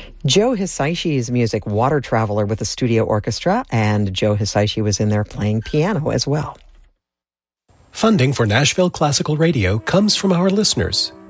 Joe Hisaishi's music, Water Traveler, with the studio orchestra, and Joe Hisaishi was in there playing piano as well. Funding for Nashville Classical Radio comes from our listeners.